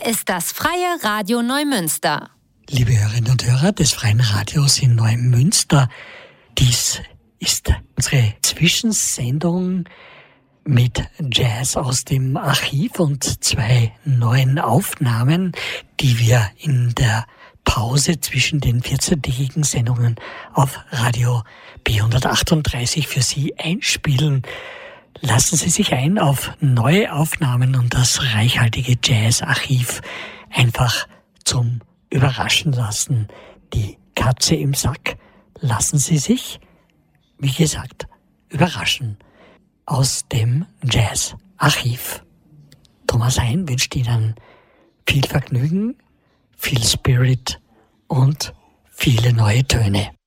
Hier ist das Freie Radio Neumünster. Liebe Hörerinnen und Hörer des Freien Radios in Neumünster, dies ist unsere Zwischensendung mit Jazz aus dem Archiv und 2 neuen Aufnahmen, die wir in der Pause zwischen den 14-tägigen Sendungen auf Radio B138 für Sie einspielen. Lassen Sie sich ein auf neue Aufnahmen und das reichhaltige Jazz-Archiv einfach zum Überraschen lassen. Die Katze im Sack. Lassen Sie sich, wie gesagt, überraschen aus dem Jazz-Archiv. Thomas Hein wünscht Ihnen viel Vergnügen, viel Spirit und viele neue Töne.